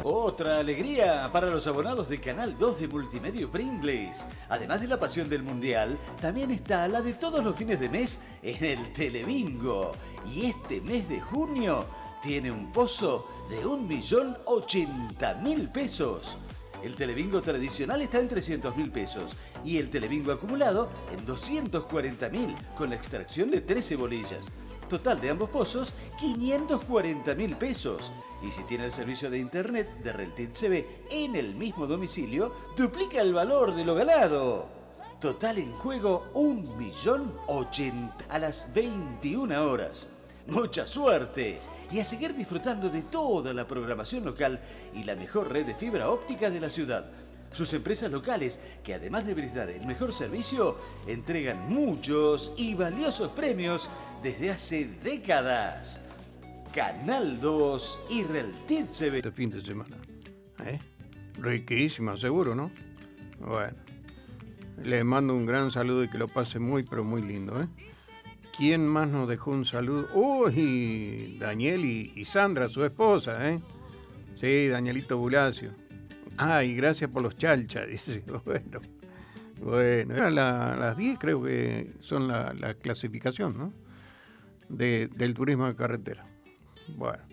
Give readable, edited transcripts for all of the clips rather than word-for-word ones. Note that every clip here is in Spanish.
Otra alegría para los abonados de Canal 2 de Multimedio Pringles. Además de la pasión del Mundial, también está la de todos los fines de mes en el Telebingo. Y este mes de junio tiene un pozo de 1.080.000 pesos. El Telebingo tradicional está en 300.000 pesos y el Telebingo acumulado en 240.000 con la extracción de 13 bolillas. Total de ambos pozos, 540.000 pesos. Y si tiene el servicio de internet de Reltit CB en el mismo domicilio, duplica el valor de lo ganado. Total en juego 1.080.000 a las 21 horas. ¡Mucha suerte! Y a seguir disfrutando de toda la programación local y la mejor red de fibra óptica de la ciudad. Sus empresas locales, que además de brindar el mejor servicio, entregan muchos y valiosos premios desde hace décadas. Canal 2 y Reltit CB. Este fin de semana. Riquísima, seguro, ¿no? Bueno, les mando un gran saludo y que lo pase muy, pero muy lindo, ¿eh? ¿Quién más nos dejó un saludo? Uy, Daniel y Sandra, su esposa, ¿eh? Sí, Danielito Bulacio. Y gracias por los chalchas, dice. Bueno, eran las 10 creo que son la clasificación, ¿no? Del turismo de carretera. Bueno.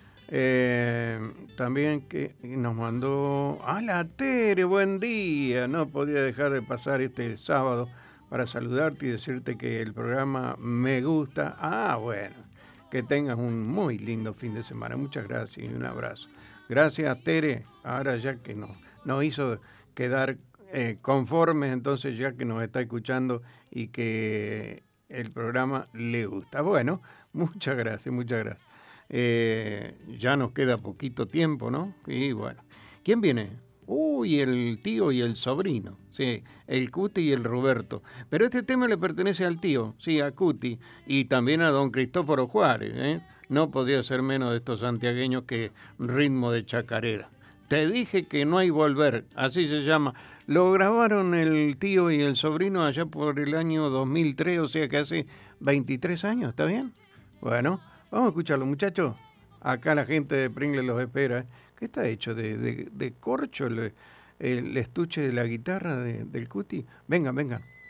También que nos mandó... la Tere, buen día. No podía dejar de pasar este sábado para saludarte y decirte que el programa me gusta. Bueno, que tengas un muy lindo fin de semana. Muchas gracias y un abrazo. Gracias, Tere. Ahora ya que nos hizo quedar conformes, entonces ya que nos está escuchando y que el programa le gusta. Bueno, muchas gracias, muchas gracias. Ya nos queda poquito tiempo, ¿no? Y bueno, ¿quién viene? El tío y el sobrino, sí, el Cuti y el Roberto. Pero este tema le pertenece al tío, sí, a Cuti, y también a don Cristóforo Juárez, ¿eh? No podría ser menos de estos santiagueños que ritmo de chacarera. Te dije que no hay volver, así se llama. Lo grabaron el tío y el sobrino allá por el año 2003, o sea que hace 23 años, ¿está bien? Bueno, vamos a escucharlo, muchachos. Acá la gente de Pringles los espera, ¿eh? ¿Qué está hecho? ¿De corcho el estuche de la guitarra del Cuti? Vengan, vengan.